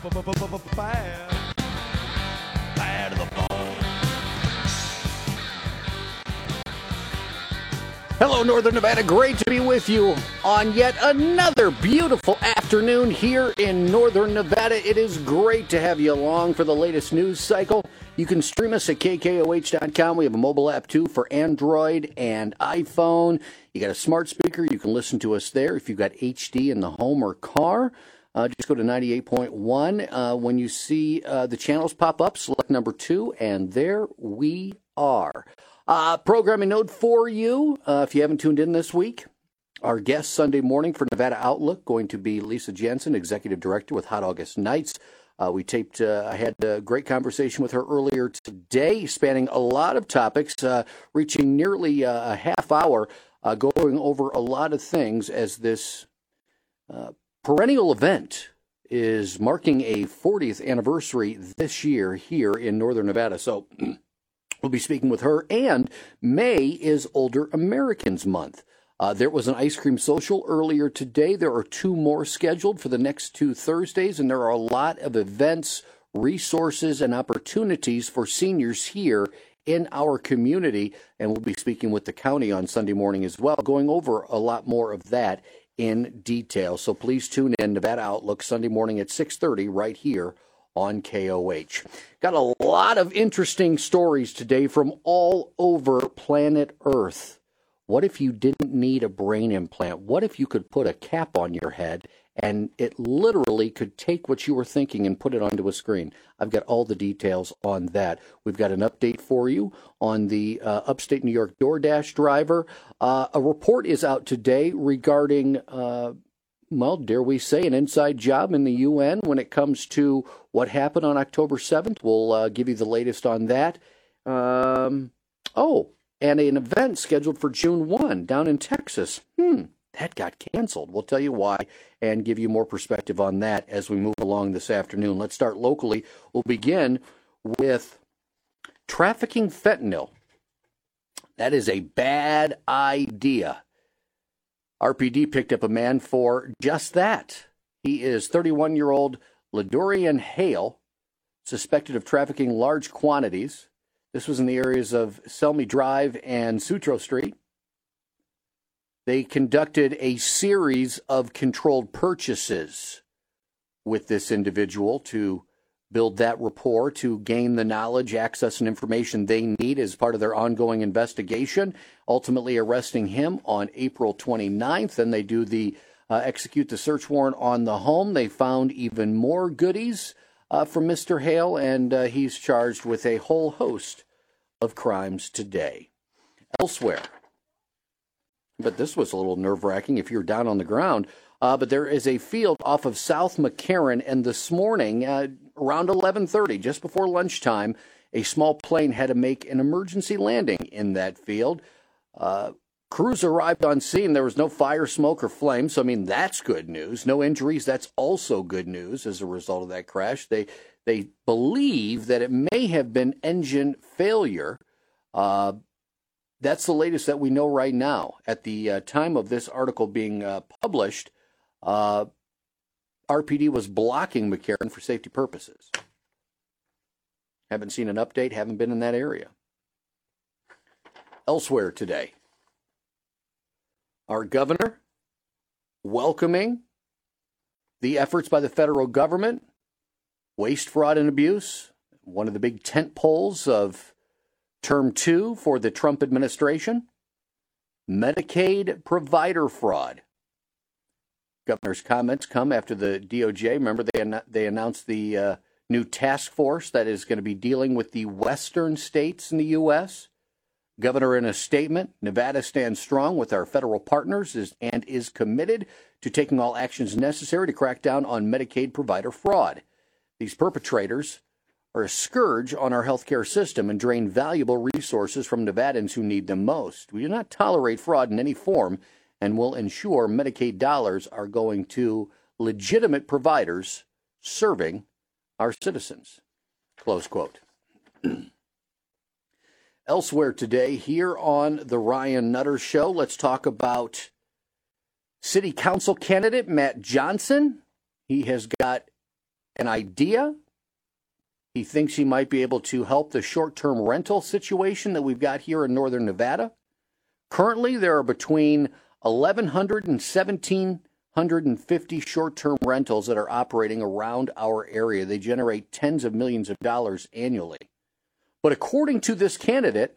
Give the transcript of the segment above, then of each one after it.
Bad to the bone. Hello, Northern Nevada. Great to be with you on yet another beautiful afternoon here in Northern Nevada. It is great to have you along for the latest news cycle. You can stream us at KKOH.com. We have a mobile app, too, for Android and iPhone. You got a smart speaker. You can listen to us there. If you've got HD in the home or car, just go to 98.1. When you see the channels pop up, select number 2, and there we are. Programming note for you, if you haven't tuned in this week, our guest Sunday morning for Nevada Outlook going to be Lisa Jensen, Executive Director with Hot August Nights. I had a great conversation with her earlier today, spanning a lot of topics, reaching nearly a half hour, going over a lot of things as this perennial event is marking a 40th anniversary this year here in Northern Nevada. So we'll be speaking with her, and May is Older Americans Month. There was an ice cream social earlier today. There are 2 more scheduled for the next 2 Thursdays, and there are a lot of events, resources, and opportunities for seniors here in our community. And we'll be speaking with the county on Sunday morning as well, going over a lot more of that in detail. So please tune in, Nevada Outlook, Sunday morning at 6:30 right here on KOH. Got a lot of interesting stories today from all over planet Earth. What if you didn't need a brain implant? What if you could put a cap on your head and it literally could take what you were thinking and put it onto a screen? I've got all the details on that. We've got an update for you on the upstate New York DoorDash driver. A report is out today regarding well, dare we say, an inside job in the UN when it comes to what happened on October 7th. We'll give you the latest on that. And an event scheduled for June 1 down in Texas. That got canceled. We'll tell you why and give you more perspective on that as we move along this afternoon. Let's start locally. We'll begin with trafficking fentanyl. That is a bad idea. RPD picked up a man for just that. He is 31-year-old Ladorian Hale, suspected of trafficking large quantities. This was in the areas of Selmy Drive and Sutro Street. They conducted a series of controlled purchases with this individual to build that rapport, to gain the knowledge, access, and information they need as part of their ongoing investigation, ultimately arresting him on April 29th. And they do execute the search warrant on the home. They found even more goodies from Mr. Hale, and he's charged with a whole host of crimes today. Elsewhere, but this was a little nerve-wracking if you're down on the ground, but there is a field off of South McCarran, and this morning, around 11:30, just before lunchtime, a small plane had to make an emergency landing in that field. Crews arrived on scene. There was no fire, smoke, or flame, so, I mean, that's good news. No injuries. That's also good news as a result of that crash. They believe that it may have been engine failure. That's the latest that we know right now. At the time of this article being published, RPD was blocking McCarran for safety purposes. Haven't seen an update, haven't been in that area. Elsewhere today, our governor welcoming the efforts by the federal government, waste, fraud, and abuse, one of the big tent poles of Term 2 for the Trump administration, Medicaid provider fraud. Governor's comments come after the DOJ. Remember, they announced the new task force that is going to be dealing with the western states in the U.S. Governor, in a statement, Nevada stands strong with our federal partners and is committed to taking all actions necessary to crack down on Medicaid provider fraud. These perpetrators are a scourge on our healthcare system and drain valuable resources from Nevadans who need them most. We do not tolerate fraud in any form and will ensure Medicaid dollars are going to legitimate providers serving our citizens. Close quote. Elsewhere today, here on the Ryan Nutter Show, let's talk about City Council candidate Matt Johnson. He has got an idea. He thinks he might be able to help the short-term rental situation that we've got here in northern Nevada. Currently, there are between 1,100 and 1,750 short-term rentals that are operating around our area. They generate tens of millions of dollars annually. But according to this candidate,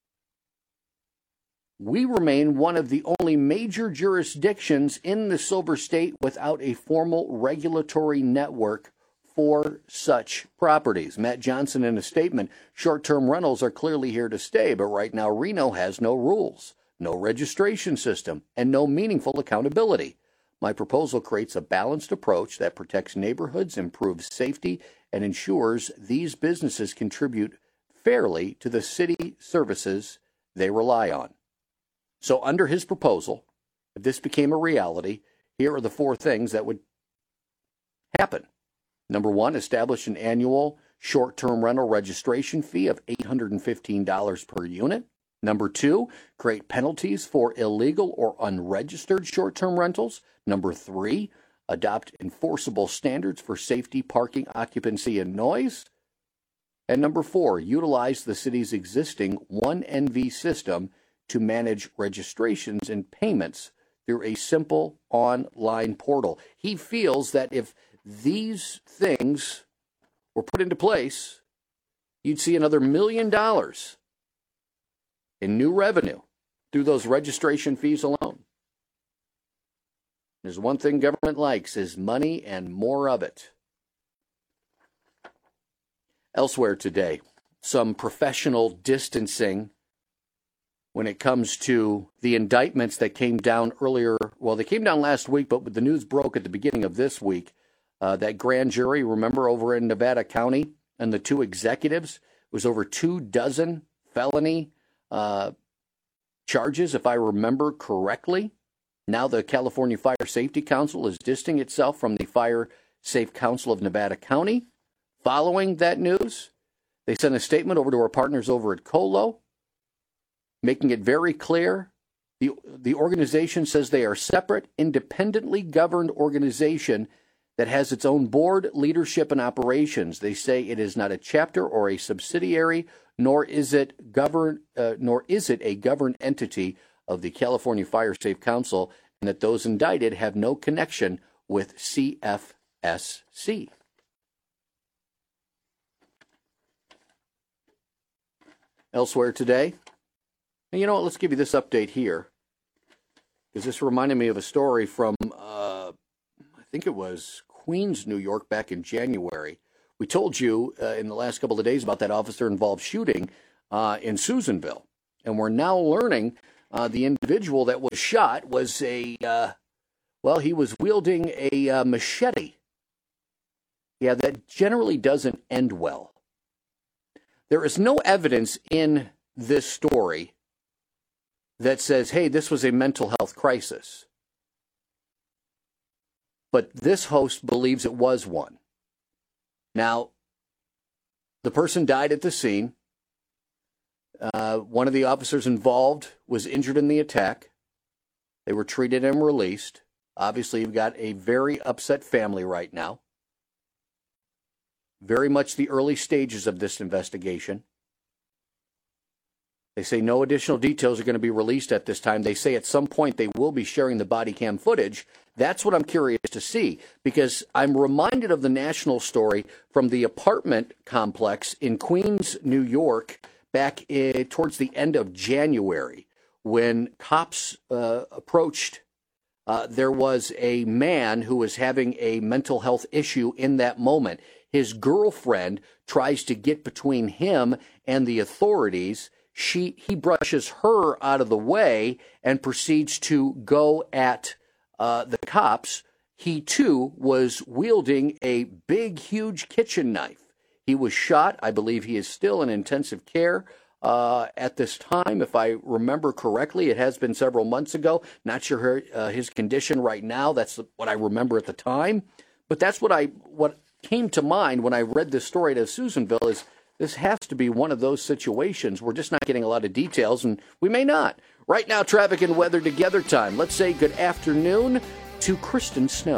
we remain one of the only major jurisdictions in the Silver State without a formal regulatory network for such properties. Matt Johnson in a statement, short-term rentals are clearly here to stay, but right now Reno has no rules, no registration system, and no meaningful accountability. My proposal creates a balanced approach that protects neighborhoods, improves safety, and ensures these businesses contribute fairly to the city services they rely on. So under his proposal, if this became a reality, here are the 4 things that would happen. Number 1, establish an annual short-term rental registration fee of $815 per unit. Number 2, create penalties for illegal or unregistered short-term rentals. Number 3, adopt enforceable standards for safety, parking, occupancy, and noise. And number 4, utilize the city's existing 1NV system to manage registrations and payments through a simple online portal. He feels that if these things were put into place, you'd see another $1 million in new revenue through those registration fees alone. There's one thing government likes is money and more of it. Elsewhere today, some professional distancing when it comes to the indictments that came down earlier. Well, they came down last week, but the news broke at the beginning of this week. That grand jury, remember, over in Nevada County, and the 2 executives, was over 24 felony charges, if I remember correctly. Now the California Fire Safety Council is distancing itself from the Fire Safe Council of Nevada County. Following that news, they sent a statement over to our partners over at Colo, making it very clear. The organization says they are separate, independently governed organization that has its own board, leadership, and operations. They say it is not a chapter or a subsidiary, nor is it a governed entity of the California Fire Safe Council, and that those indicted have no connection with CFSC. Elsewhere today, and you know what, let's give you this update here, because this reminded me of a story from, I think it was Queens, New York, back in January. We told you in the last couple of days about that officer-involved shooting in Susanville, and we're now learning the individual that was shot was he was wielding a machete. Yeah, that generally doesn't end well. There is no evidence in this story that says, hey, this was a mental health crisis. But this host believes it was one. Now, the person died at the scene. One of the officers involved was injured in the attack. They were treated and released. Obviously, you've got a very upset family right now. Very much the early stages of this investigation. They say no additional details are going to be released at this time. They say at some point they will be sharing the body cam footage. That's what I'm curious to see, because I'm reminded of the national story from the apartment complex in Queens, New York, back towards the end of January, when cops approached. There was a man who was having a mental health issue in that moment. His girlfriend tries to get between him and the authorities. He brushes her out of the way and proceeds to go at the cops. He, too, was wielding a big, huge kitchen knife. He was shot. I believe he is still in intensive care at this time, if I remember correctly. It has been several months ago. Not sure his condition right now. That's what I remember at the time. But that's what came to mind when I read this story to Susanville is this has to be one of those situations. We're just not getting a lot of details, and we may not. Right now, traffic and weather together time. Let's say good afternoon to Kristen Snow.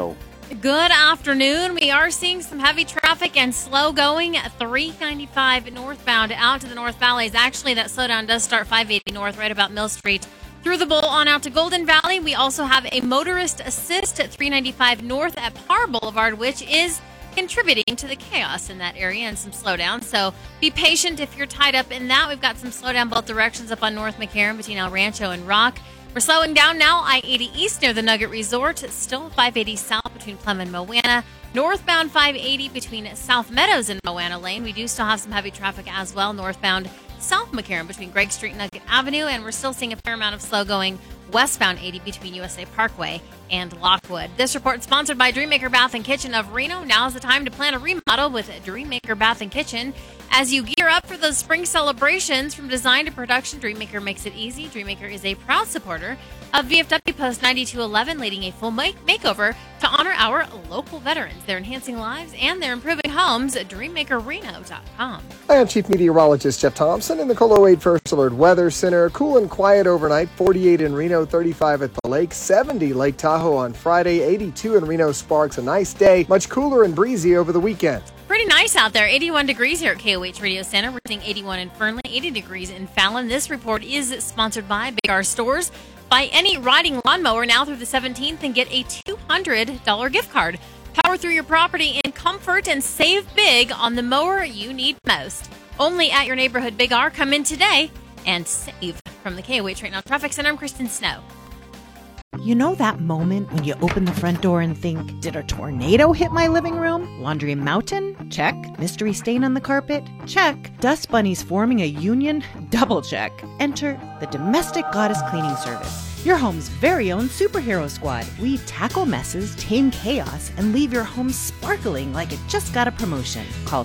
Good afternoon. We are seeing some heavy traffic and slow going at 395 northbound out to the North Valleys. Actually, that slowdown does start 580 north right about Mill Street. Through the bowl on out to Golden Valley. We also have a motorist assist at 395 north at Parr Boulevard, which is contributing to the chaos in that area and some slowdown. So be patient if you're tied up in that. We've got some slowdown both directions up on North McCarran between El Rancho and Rock. We're slowing down now, I-80 east near the Nugget Resort. It's still 580 south between Plum and Moana. Northbound 580 between South Meadows and Moana Lane. We do still have some heavy traffic as well. Northbound South McCarran between Gregg Street and Nugget Avenue. And we're still seeing a fair amount of slow going westbound 80 between USA Parkway and Lockwood. This report sponsored by Dreammaker Bath & Kitchen of Reno. Now's the time to plan a remodel with Dreammaker Bath & Kitchen. As you gear up for those spring celebrations, from design to production, Dreammaker makes it easy. Dreammaker is a proud supporter of VFW Post 9211, leading a full makeover to honor our local veterans. They're enhancing lives and they're improving homes at DreammakerReno.com. Hi, I'm Chief Meteorologist Jeff Thompson in the KOLO 8 First Alert Weather Center. Cool and quiet overnight, 48 in Reno, 35 at the lake, 70 Lake Tahoe on Friday, 82 in Reno Sparks. A nice day, much cooler and breezy over the weekend. Pretty nice out there. 81 degrees here at KOH Radio Center. We're seeing 81 in Fernley, 80 degrees in Fallon. This report is sponsored by Big R Stores. Buy any riding lawnmower now through the 17th and get a $200 gift card. Power through your property in comfort and save big on the mower you need most. Only at your neighborhood Big R. Come in today and save. From the KOH Right Now Traffic Center, I'm Kristen Snow. You know that moment when you open the front door and think, did a tornado hit my living room? Laundry mountain? Check. Mystery stain on the carpet? Check. Dust bunnies forming a union? Double check. Enter the Domestic Goddess Cleaning Service, your home's very own superhero squad. We tackle messes, tame chaos, and leave your home sparkling like it just got a promotion. Call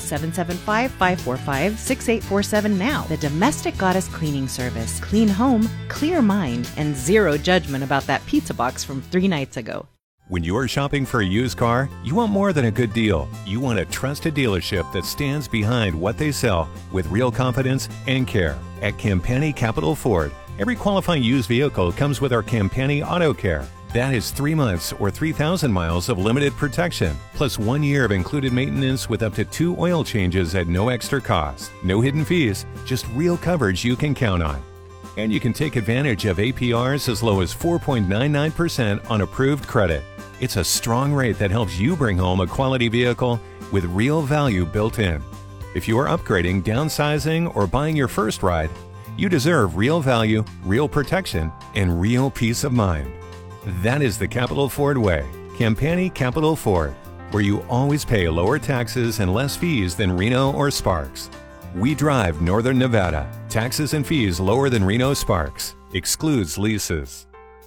775-545-6847 now. The Domestic Goddess Cleaning Service. Clean home, clear mind, and zero judgment about that pizza box from 3 nights ago. When you're shopping for a used car, you want more than a good deal. You want a trusted dealership that stands behind what they sell with real confidence and care. At Campani Capital Ford, every qualifying used vehicle comes with our Campani Auto Care. That is 3 months or 3,000 miles of limited protection, plus 1 year of included maintenance with up to 2 oil changes at no extra cost. No hidden fees, just real coverage you can count on. And you can take advantage of APRs as low as 4.99% on approved credit. It's a strong rate that helps you bring home a quality vehicle with real value built in. If you are upgrading, downsizing, or buying your first ride, you deserve real value, real protection, and real peace of mind. That is the Capital Ford way. Campani Capital Ford, where you always pay lower taxes and less fees than Reno or Sparks. We drive Northern Nevada. Taxes and fees lower than Reno Sparks. Excludes leases.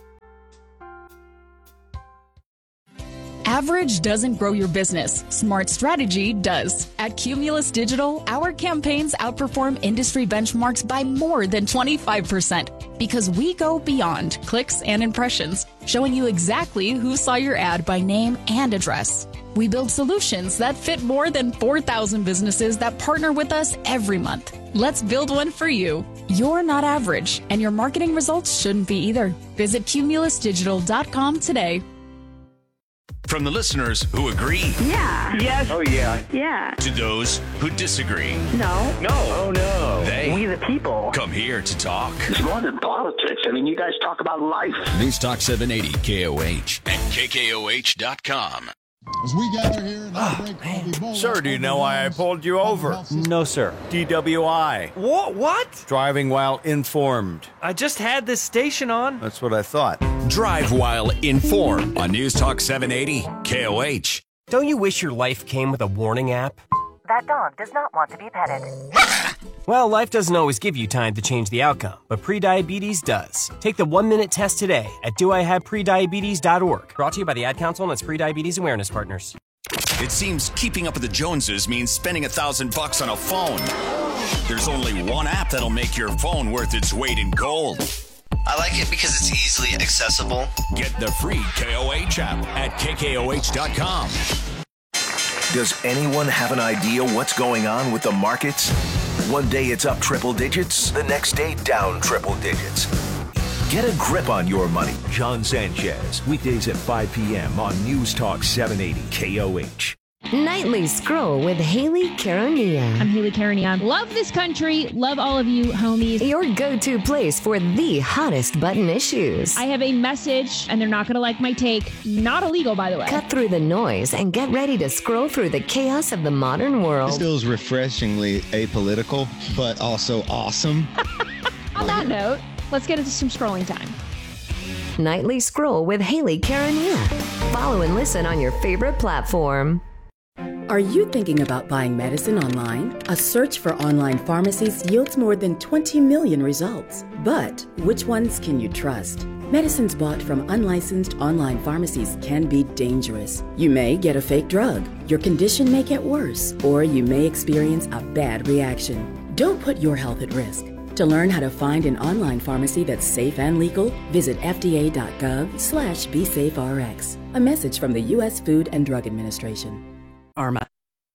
Average doesn't grow your business. Smart strategy does. At Cumulus Digital, our campaigns outperform industry benchmarks by more than 25% because we go beyond clicks and impressions, showing you exactly who saw your ad by name and address. We build solutions that fit more than 4,000 businesses that partner with us every month. Let's build one for you. You're not average, and your marketing results shouldn't be either. Visit cumulusdigital.com today. From the listeners who agree. Yeah. Yes. Oh, yeah. Yeah. To those who disagree. No. No. Oh, no. They, we the people, come here to talk. It's more than politics. I mean, you guys talk about life. News Talk 780 KOH and KKOH.com. As we gather here in Sir, do you know why I pulled you over? No, sir. DWI. What? Driving while informed. I just had this station on. That's what I thought. Drive while informed on News Talk 780 KOH. Don't you wish your life came with a warning app? That dog does not want to be petted. Well, life doesn't always give you time to change the outcome, but prediabetes does. Take the 1-minute test today at doihaveprediabetes.org. Brought to you by the Ad Council and its prediabetes awareness partners. It seems keeping up with the Joneses means spending $1,000 on a phone. There's only one app that'll make your phone worth its weight in gold. I like it because it's easily accessible. Get the free KOH app at KKOH.com. Does anyone have an idea what's going on with the markets? One day it's up triple digits, the next day down triple digits. Get a grip on your money. John Sanchez, weekdays at 5 p.m. on News Talk 780 KOH. Nightly Scroll with Haley Caronia. I'm Haley Caronia. Love this country. Love all of you, homies. Your go-to place for the hottest button issues. I have a message, and they're not going to like my take. Not illegal, by the way. Cut through the noise and get ready to scroll through the chaos of the modern world. This feels refreshingly apolitical, but also awesome. On that note, let's get into some scrolling time. Nightly Scroll with Haley Caronia. Follow and listen on your favorite platform. Are you thinking about buying medicine online? A search for online pharmacies yields more than 20 million results. But which ones can you trust? Medicines bought from unlicensed online pharmacies can be dangerous. You may get a fake drug, your condition may get worse, or you may experience a bad reaction. Don't put your health at risk. To learn how to find an online pharmacy that's safe and legal, visit fda.gov/BeSafeRx. A message from the U.S. Food and Drug Administration. Arma.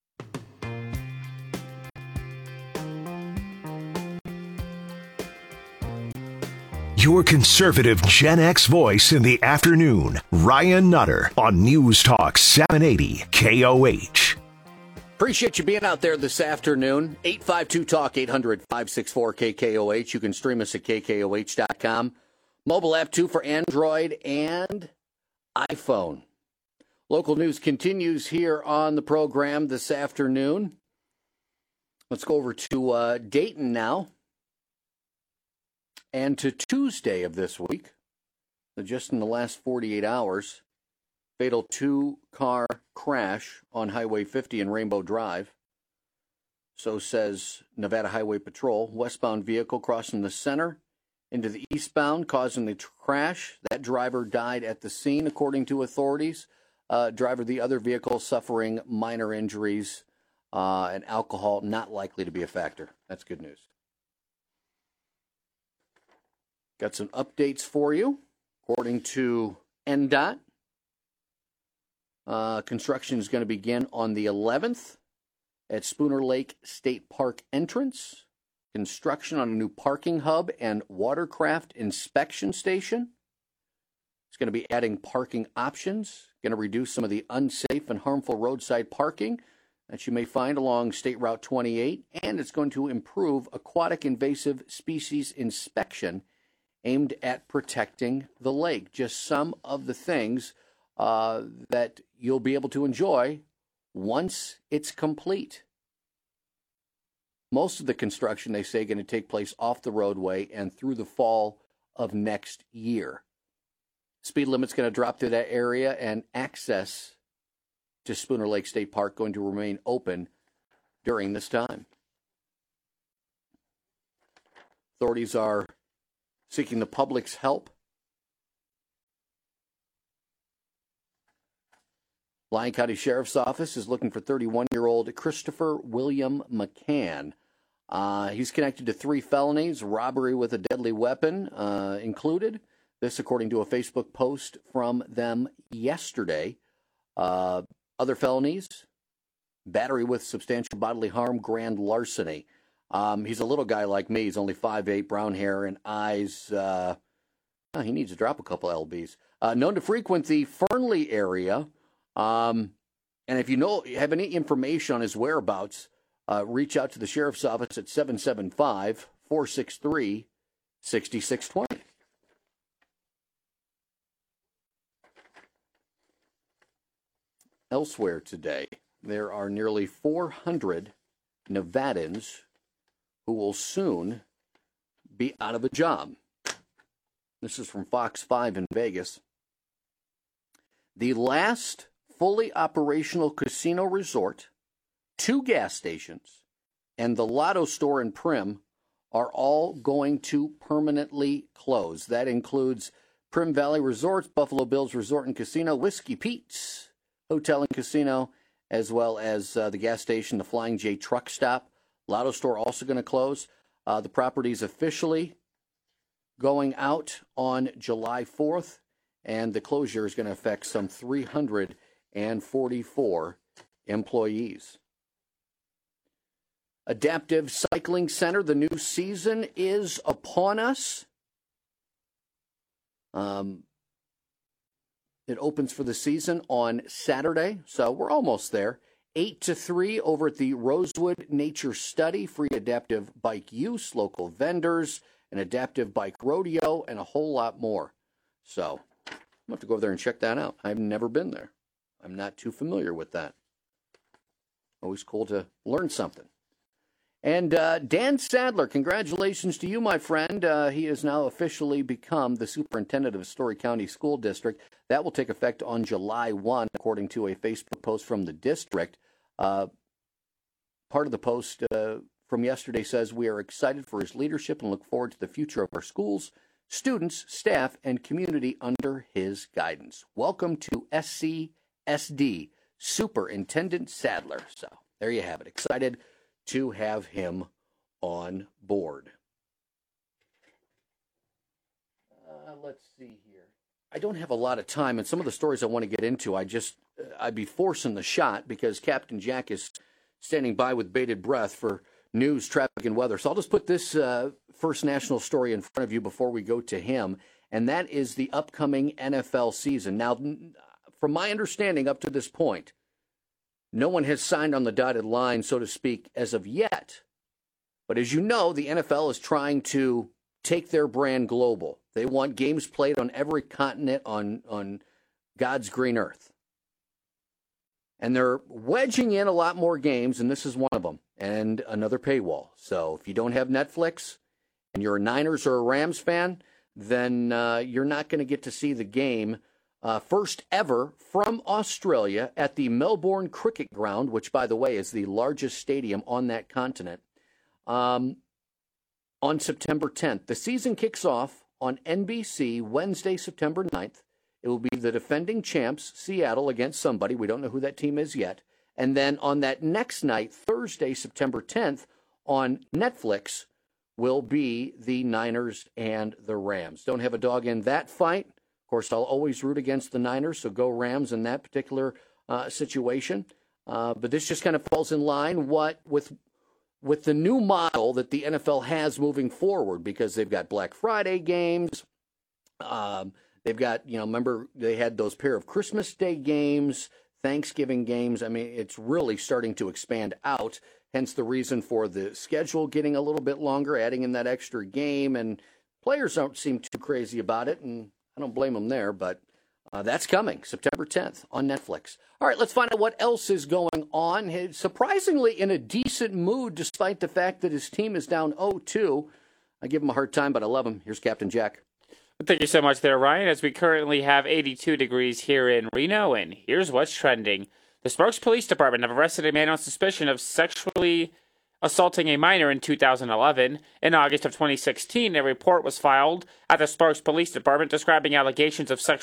Your conservative Gen X voice in the afternoon, Ryan Nutter on News Talk 780 KOH. Appreciate you being out there this afternoon. 852-TALK, 800-564-KKOH. You can stream us at KKOH.com. Mobile app, too, for Android and iPhone. Local news continues here on the program this afternoon. Let's go over to Dayton now. And to Tuesday of this week, just in the last 48 hours, fatal two-car crash on Highway 50 and Rainbow Drive. So says Nevada Highway Patrol. Westbound vehicle crossing the center into the eastbound, causing the crash. That driver died at the scene, according to authorities. Driver of the other vehicle suffering minor injuries, and alcohol not likely to be a factor. That's good news. Got some updates for you. According to NDOT, construction is going to begin on the 11th at Spooner Lake State Park entrance. Construction on a new parking hub and watercraft inspection station. It's going to be adding parking options, going to reduce some of the unsafe and harmful roadside parking that you may find along State Route 28, and it's going to improve aquatic invasive species inspection aimed at protecting the lake. Just some of the things that you'll be able to enjoy once it's complete. Most of the construction, they say, going to take place off the roadway and through the fall of next year. Speed limit's going to drop through that area, and access to Spooner Lake State Park going to remain open during this time. Authorities are seeking the public's help. Lyon County Sheriff's Office is looking for 31-year-old Christopher William McCann. He's connected to 3 felonies, robbery with a deadly weapon included. This, according to a Facebook post from them yesterday. Other felonies, battery with substantial bodily harm, grand larceny. He's a little guy like me. He's only 5'8", brown hair and eyes. He needs to drop a couple lbs. Known to frequent the Fernley area. And if you have any information on his whereabouts, reach out to the Sheriff's Office at 775-463-6620. Elsewhere today, there are nearly 400 Nevadans who will soon be out of a job. This is from Fox 5 in Vegas. The last fully operational casino resort, 2 gas stations, and the Lotto store in Primm are all going to permanently close. That includes Primm Valley Resorts, Buffalo Bills Resort and Casino, Whiskey Pete's Hotel and Casino, as well as the gas station, the Flying J Truck Stop. Lotto store also going to close. The property is officially going out on July 4th, and the closure is going to affect some 344 employees. Adaptive Cycling Center, the new season is upon us. It opens for the season on Saturday, so we're almost there. 8-3 over at the Rosewood Nature Study, free adaptive bike use, local vendors, an adaptive bike rodeo, and a whole lot more. So I'm going to have to go over there and check that out. I've never been there. I'm not too familiar with that. Always cool to learn something. And Dan Sadler, congratulations to you, my friend. He has now officially become the superintendent of Story County School District. That will take effect on July 1, according to a Facebook post from the district. Part of the post from yesterday says, "We are excited for his leadership and look forward to the future of our schools, students, staff, and community under his guidance. Welcome to SCSD, Superintendent Sadler." So there you have it. Excited to have him on board. Let's see here. I don't have a lot of time, and some of the stories I want to get into, I'd be forcing the shot because Captain Jack is standing by with bated breath for news, traffic, and weather. So I'll just put this first national story in front of you before we go to him, and that is the upcoming NFL season. Now, from my understanding up to this point, no one has signed on the dotted line, so to speak, as of yet. But as you know, the NFL is trying to take their brand global. They want games played on every continent on God's green earth. And they're wedging in a lot more games, and this is one of them, and another paywall. So if you don't have Netflix and you're a Niners or a Rams fan, then you're not going to get to see the game first ever from Australia at the Melbourne Cricket Ground, which, by the way, is the largest stadium on that continent, on September 10th. The season kicks off on NBC Wednesday, September 9th. It will be the defending champs, Seattle, against somebody. We don't know who that team is yet. And then on that next night, Thursday, September 10th, on Netflix, will be the Niners and the Rams. Don't have a dog in that fight. Of course, I'll always root against the Niners, so go Rams in that particular situation. But this just kind of falls in line with the new model that the NFL has moving forward, because they've got Black Friday games. They've got, remember they had those pair of Christmas Day games, Thanksgiving games. I mean, it's really starting to expand out, hence the reason for the schedule getting a little bit longer, adding in that extra game, and players don't seem too crazy about it, and I don't blame them there, but that's coming September 10th on Netflix. All right, let's find out what else is going on. He's surprisingly in a decent mood, despite the fact that his team is down 0-2. I give him a hard time, but I love him. Here's Captain Jack. Thank you so much there, Ryan, as we currently have 82 degrees here in Reno, and here's what's trending. The Sparks Police Department have arrested a man on suspicion of sexually assaulting a minor in 2011. In August of 2016, a report was filed at the Sparks Police Department describing allegations of sexual